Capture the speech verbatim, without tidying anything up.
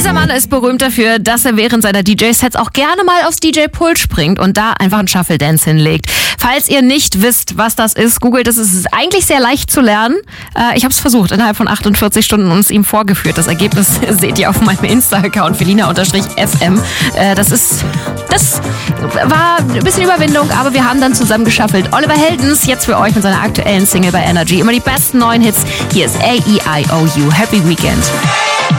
Dieser Mann ist berühmt dafür, dass er während seiner D J-Sets auch gerne mal aufs D J-Pult springt und da einfach einen Shuffle-Dance hinlegt. Falls ihr nicht wisst, was das ist, googelt es. Es ist eigentlich sehr leicht zu lernen. Äh, ich habe es versucht, innerhalb von achtundvierzig Stunden und es ihm vorgeführt. Das Ergebnis seht ihr auf meinem Insta-Account felina-f m. Äh, das ist, das war ein bisschen Überwindung, aber wir haben dann zusammen geschaffelt. Oliver Heldens jetzt für euch mit seiner aktuellen Single bei Energy. Immer die besten neuen Hits. Hier ist A E I O U. Happy Weekend.